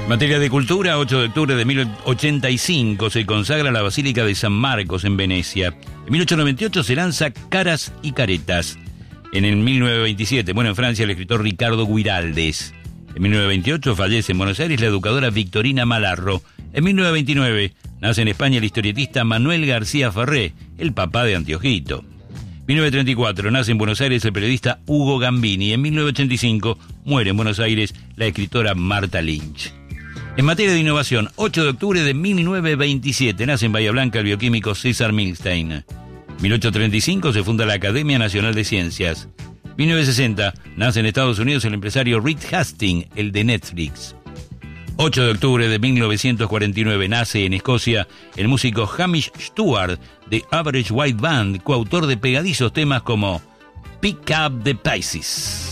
En materia de cultura, 8 de octubre de 1085 se consagra la Basílica de San Marcos en Venecia. En 1898 se lanza Caras y Caretas. En el 1927 muere en Francia el escritor Ricardo Guiraldes. En 1928 fallece en Buenos Aires la educadora Victorina Malarro. En 1929 nace en España el historietista Manuel García Ferré, el papá de Antiojito. En 1934 nace en Buenos Aires el periodista Hugo Gambini. En 1985 muere en Buenos Aires la escritora Marta Lynch. En materia de innovación, 8 de octubre de 1927 nace en Bahía Blanca el bioquímico César Milstein. En 1835 se funda la Academia Nacional de Ciencias. En 1960 nace en Estados Unidos el empresario Reed Hastings, el de Netflix. 8 de octubre de 1949 nace en Escocia el músico Hamish Stewart de Average White Band, coautor de pegadizos temas como Pick Up the Pieces.